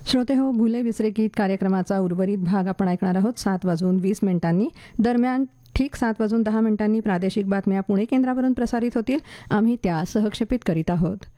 श्रोते हो, भुले विसरे गीत कार्यक्रमाचा उर्वरित भाग आपण ऐकणार आहोत 7:20 दरम्यान ठीक 7:10 प्रादेशिक बातम्या पुणे केंद्रावरून प्रसारित होतील. आम्ही त्या सहक्षेपित करीत आहोत.